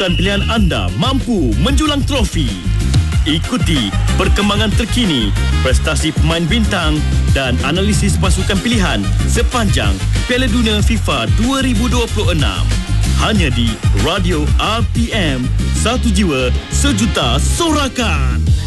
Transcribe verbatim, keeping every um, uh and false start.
pasukan pilihan anda mampu menjulang trofi. Ikuti perkembangan terkini, prestasi pemain bintang dan analisis pasukan pilihan sepanjang Piala Dunia FIFA dua ribu dua puluh enam. Hanya di Radio R T M, satu jiwa sejuta sorakan.